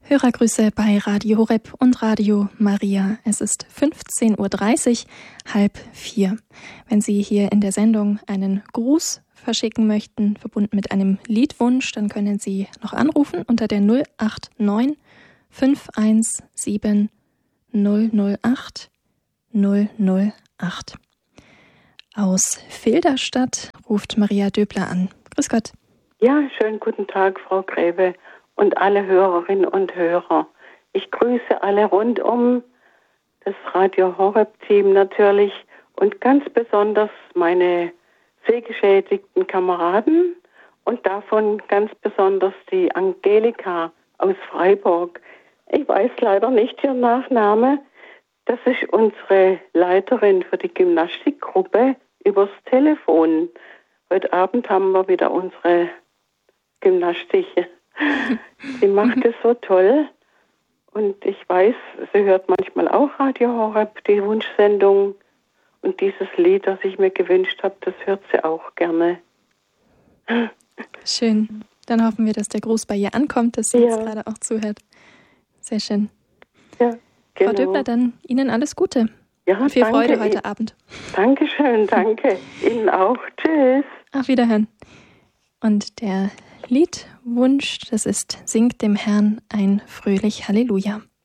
Hörergrüße bei Radio Horeb und Radio Maria. Es ist 15:30 Uhr, 3:30. Wenn Sie hier in der Sendung einen Gruß verschicken möchten, verbunden mit einem Liedwunsch, dann können Sie noch anrufen unter der 089 517 008 008. Aus Filderstadt ruft Maria Döbler an. Grüß Gott. Ja, schönen guten Tag, Frau Gräbe und alle Hörerinnen und Hörer. Ich grüße alle rundum, das Radio Horeb-Team natürlich und ganz besonders meine sehgeschädigten Kameraden und davon ganz besonders die Angelika aus Freiburg. Ich weiß leider nicht ihren Nachname. Das ist unsere Leiterin für die Gymnastikgruppe übers Telefon. Heute Abend haben wir wieder unsere Gymnastik. Sie macht es so toll. Und ich weiß, sie hört manchmal auch Radio Horeb, die Wunschsendung. Und dieses Lied, das ich mir gewünscht habe, das hört sie auch gerne. Schön. Dann hoffen wir, dass der Gruß bei ihr ankommt, dass sie jetzt gerade auch zuhört. Sehr schön. Ja, genau. Frau Döbler, dann Ihnen alles Gute. Ja, und viel Freude heute Abend. Dankeschön, danke. Ihnen auch. Tschüss. Auf Wiederhören. Und der Liedwunsch, das ist Singt dem Herrn ein fröhlich Halleluja.